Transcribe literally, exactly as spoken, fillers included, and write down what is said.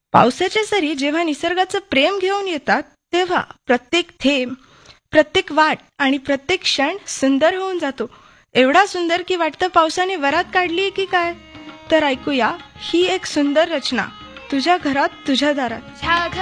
पावसाच्या सरी जेव्हा निसर्गाचं प्रेम घेऊन येतात तेव्हा प्रत्येक थेंब, प्रत्येक वाट आणि प्रत्येक क्षण सुंदर होऊन जातो. एवढा सुंदर की वाटतं पावसाने वरात काढली की काय. तर ऐकूया ही एक सुंदर रचना तुझ्या घरात तुझ्या दारात.